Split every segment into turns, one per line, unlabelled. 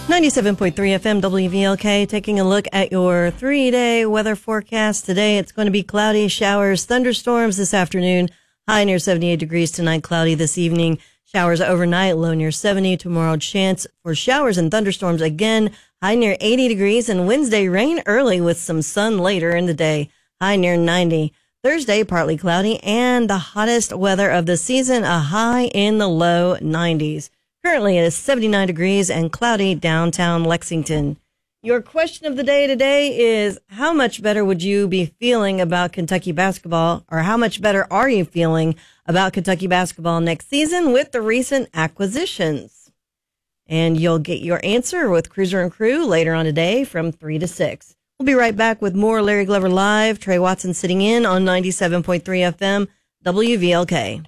97.3 FM WVLK, taking a look at your 3-day weather forecast. Today, it's going to be cloudy, showers, thunderstorms this afternoon, high near 78 degrees tonight, cloudy this evening, showers overnight, low near 70. Tomorrow, chance for showers and thunderstorms again, high near 80 degrees, and Wednesday, rain early with some sun later in the day, high near 90. Thursday, partly cloudy, and the hottest weather of the season, a high in the low 90s. Currently, it is 79 degrees and cloudy downtown Lexington. Your question of the day today is, how much better would you be feeling about Kentucky basketball, or how much better are you feeling about Kentucky basketball next season with the recent acquisitions? And you'll get your answer with Cruiser and Crew later on today from 3 to 6. We'll be right back with more Larry Glover Live. Trey Watson sitting in on 97.3 FM WVLK.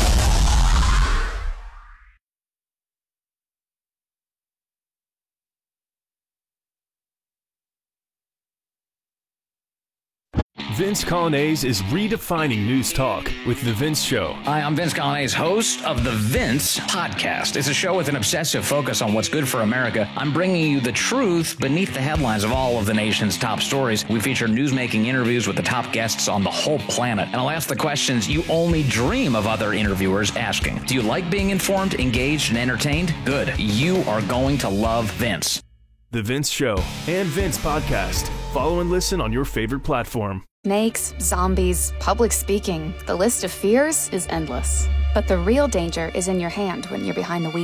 Vince Coglianese is redefining news talk with The Vince Show.
Hi, I'm Vince Coglianese, host of The Vince Podcast. It's a show with an obsessive focus on what's good for America. I'm bringing you the truth beneath the headlines of all of the nation's top stories. We feature news-making interviews with the top guests on the whole planet. And I'll ask the questions you only dream of other interviewers asking. Do you like being informed, engaged, and entertained? Good. You are going to love Vince.
The Vince Show and Vince Podcast. Follow and listen on your favorite platform.
Snakes, zombies, public speaking. The list of fears is endless. But the real danger is in your hand when you're behind the wheel.